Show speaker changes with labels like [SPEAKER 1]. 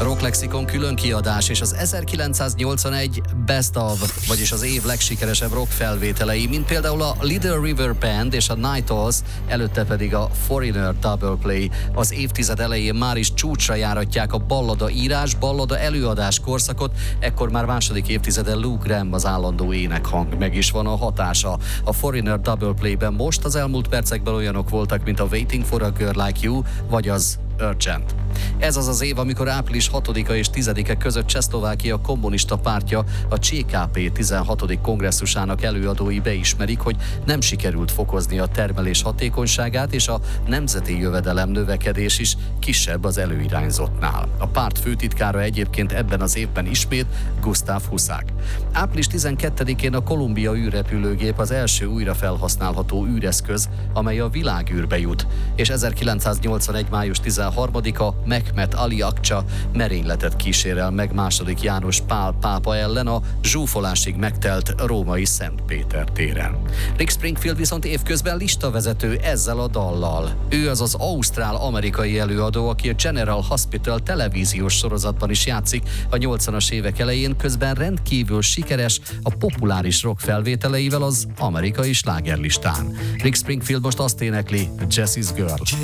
[SPEAKER 1] Rock Lexikon külön kiadás és az 1981 Best of, vagyis az év legsikeresebb rock felvételei, mint például a Little River Band és a Night Owls, előtte pedig a Foreigner Double Play. Az évtized elején már is csúcsra járatják a ballada írás, ballada előadás korszakot, ekkor már második évtizeden Lou Gramm az állandó énekhang, meg is van a hatása. A Foreigner Double Play-ben most az elmúlt percekben olyanok voltak, mint a Waiting for a Girl Like You, vagy az Urgent. Ez az az év, amikor április 6-a és 10-e között Csehszlovákia kommunista pártja, a CKP 16. kongresszusának előadói beismerik, hogy nem sikerült fokozni a termelés hatékonyságát, és a nemzeti jövedelem növekedés is kisebb az előirányzottnál. A párt főtitkára egyébként ebben az évben ismét Gustav Husak. Április 12-én a Columbia űrrepülőgép az első újra felhasználható űreszköz, amely a világűrbe jut, és 1981. május 13-a Mehmet Ali Akça merényletet kísérel meg II. János Pál pápa ellen a zsúfolásig megtelt római Szent Péter téren. Rick Springfield viszont évközben listavezető ezzel a dallal. Ő az az ausztrál-amerikai előadó, aki a General Hospital televíziós sorozatban is játszik a 80-as évek elején, közben rendkívül sikeres a populáris rock felvételeivel az amerikai slágerlistán. Rick Springfield most azt énekli, Jessie's Girl.